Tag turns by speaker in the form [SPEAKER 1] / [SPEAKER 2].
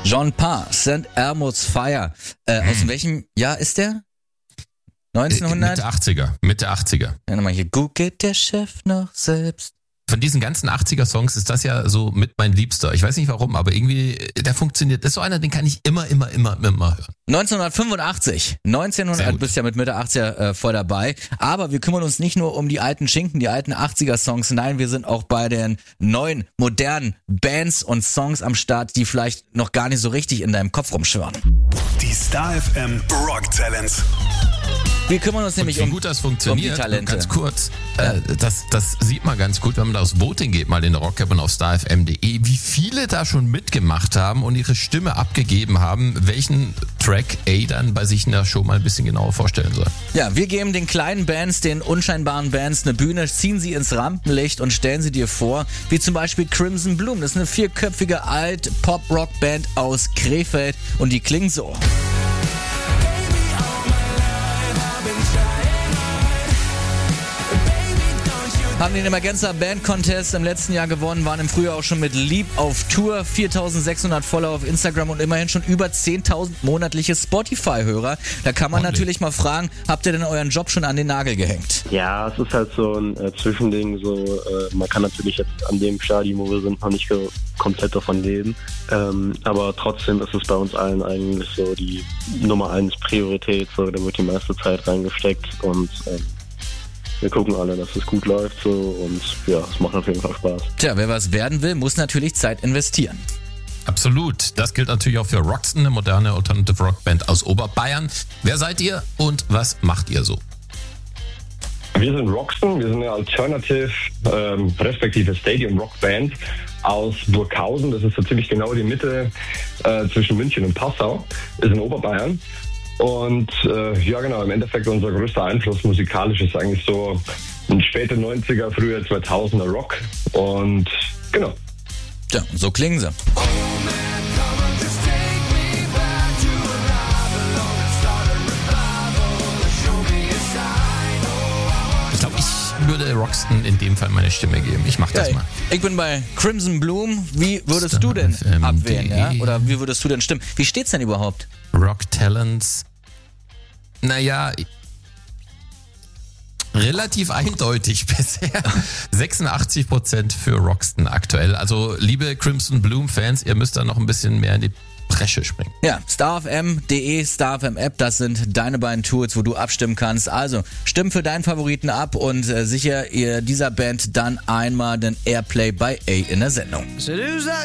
[SPEAKER 1] John Parr, St. Elmo's Fire. Aus welchem Jahr ist der? 1900?
[SPEAKER 2] Mitte 80er.
[SPEAKER 1] Ja, nochmal hier. Gut geht der Chef noch selbst.
[SPEAKER 2] Von diesen ganzen 80er-Songs ist das ja so mit mein Liebster. Ich weiß nicht warum, aber irgendwie, der funktioniert. Das ist so einer, den kann ich immer hören.
[SPEAKER 1] 1985. Du bist ja mit Mitte 80er voll dabei. Aber wir kümmern uns nicht nur um die alten Schinken, die alten 80er-Songs. Nein, wir sind auch bei den neuen, modernen Bands und Songs am Start, die vielleicht noch gar nicht so richtig in deinem Kopf rumschwirren.
[SPEAKER 3] Die Star FM Rock Talents.
[SPEAKER 1] Wir kümmern uns nämlich um
[SPEAKER 2] gut das funktioniert,
[SPEAKER 1] die Talente.
[SPEAKER 2] Ganz kurz, das sieht man ganz gut, wenn man da aufs Voting geht, mal in Rockcap und auf starfm.de, wie viele da schon mitgemacht haben und ihre Stimme abgegeben haben, welchen Track A dann bei sich in der Show mal ein bisschen genauer vorstellen soll.
[SPEAKER 1] Ja, wir geben den kleinen Bands, den unscheinbaren Bands eine Bühne, ziehen sie ins Rampenlicht und stellen sie dir vor, wie zum Beispiel Crimson Bloom. Das ist eine 4-köpfige Alt-Pop-Rock-Band aus Krefeld und die klingen so. Haben den Emergenza Band Contest im letzten Jahr gewonnen, waren im Frühjahr auch schon mit Lieb auf Tour, 4.600 Follower auf Instagram und immerhin schon über 10.000 monatliche Spotify-Hörer. Da kann man natürlich mal fragen, habt ihr denn euren Job schon an den Nagel gehängt?
[SPEAKER 4] Ja, es ist halt so ein Zwischending, man kann natürlich jetzt an dem Stadium, wo wir sind, noch nicht komplett davon leben, aber trotzdem ist es bei uns allen eigentlich so die Nummer 1 Priorität, so, da wird die meiste Zeit reingesteckt und wir gucken alle, dass es gut läuft so und ja, es macht auf jeden Fall Spaß.
[SPEAKER 1] Tja, wer was werden will, muss natürlich Zeit investieren.
[SPEAKER 2] Absolut. Das gilt natürlich auch für Roxton, eine moderne Alternative Rock Band aus Oberbayern. Wer seid ihr und was macht ihr so?
[SPEAKER 5] Wir sind Roxton, wir sind eine Alternative, respektive Stadium Rock Band aus Burghausen. Das ist so ziemlich genau die Mitte zwischen München und Passau, ist in Oberbayern. Und ja genau, im Endeffekt unser größter Einfluss musikalisch ist eigentlich so ein späte 90er, frühe 2000er Rock. Und genau.
[SPEAKER 1] Ja, so klingen sie.
[SPEAKER 2] Ich glaube, ich würde Roxton in dem Fall meine Stimme geben. Ich mach das mal.
[SPEAKER 1] Ich bin bei Crimson Bloom. Wie würdest du denn abwählen? Ja? Oder wie würdest du denn stimmen? Wie steht's denn überhaupt?
[SPEAKER 2] Rock Talents. Naja, relativ eindeutig bisher. 86% für Roxton aktuell. Also, liebe Crimson Bloom Fans, ihr müsst da noch ein bisschen mehr in die Bresche springen.
[SPEAKER 1] Ja, starfm.de, starfm App, das sind deine beiden Tools, wo du abstimmen kannst. Also, stimm für deinen Favoriten ab und sicher ihr dieser Band dann einmal den Airplay bei A in der Sendung.